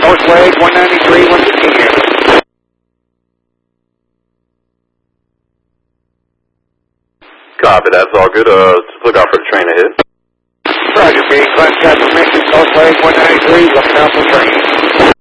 North leg 193, 115. Copy, that's all good. Look out for the train ahead. Roger, being contact permission, North leg 193, looking out for train.